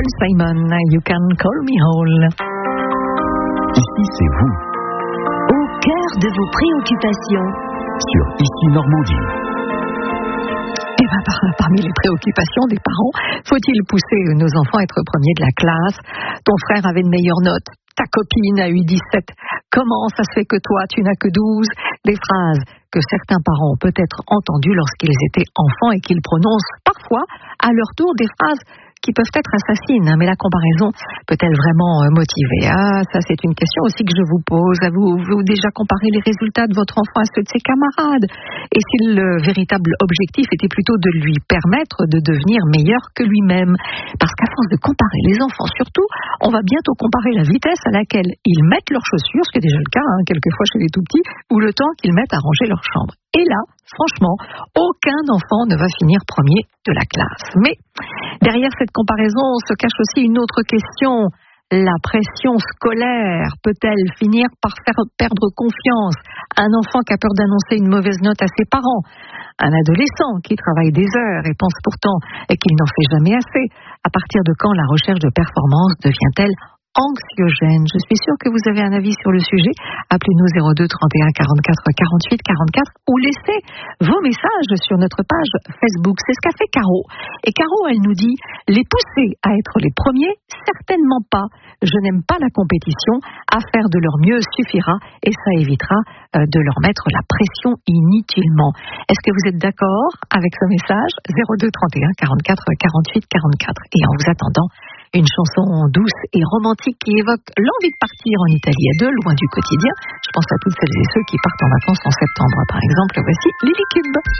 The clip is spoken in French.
Paul Simon, You Can Call Me Hall. Ici, c'est vous. Au cœur de vos préoccupations. Sur Ici Normandie. Et parmi les préoccupations des parents, faut-il pousser nos enfants à être premiers de la classe? Ton frère avait de meilleures notes. Ta copine a eu 17. Comment ça se fait que toi, tu n'as que 12? Des phrases que certains parents ont peut-être entendues lorsqu'ils étaient enfants et qu'ils prononcent parfois à leur tour des phrases qui peuvent être assassines. Mais la comparaison peut-elle vraiment motiver? Ça c'est une question aussi que je vous pose. Avez-vous déjà comparé les résultats de votre enfant à ceux de ses camarades? Et si le véritable objectif était plutôt de lui permettre de devenir meilleur que lui-même? Parce qu'à force de comparer les enfants, surtout, on va bientôt comparer la vitesse à laquelle ils mettent leurs chaussures, ce qui est déjà le cas quelquefois chez les tout-petits, ou le temps qu'ils mettent à ranger leur chambre. Et là, franchement, aucun enfant ne va finir premier de la classe. Mais derrière cette comparaison se cache aussi une autre question. La pression scolaire peut-elle finir par faire perdre confiance? Un enfant qui a peur d'annoncer une mauvaise note à ses parents? Un adolescent qui travaille des heures et pense pourtant qu'il n'en fait jamais assez? À partir de quand la recherche de performance devient-elle anxiogène? Je suis sûre que vous avez un avis sur le sujet. Appelez-nous 02 31 44 48 44 ou laissez vos messages sur notre page Facebook. C'est ce qu'a fait Caro. Et Caro, elle nous dit: les pousser à être les premiers, certainement pas. Je n'aime pas la compétition. À faire de leur mieux suffira et ça évitera de leur mettre la pression inutilement. Est-ce que vous êtes d'accord avec ce message? 02 31 44 48 44. Et en vous attendant, une chanson douce et romantique qui évoque l'envie de partir en Italie à deux, loin du quotidien. Je pense à toutes celles et ceux qui partent en vacances en septembre, par exemple. Voici Lily Cube.